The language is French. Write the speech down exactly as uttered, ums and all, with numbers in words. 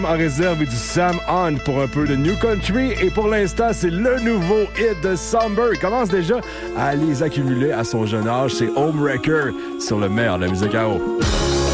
En réserve du Sam Hunt pour un peu de New Country. Et pour l'instant, c'est le nouveau hit de Somber. Il commence déjà à les accumuler à son jeune âge. C'est Homewrecker sur le meilleur de la musique à eau.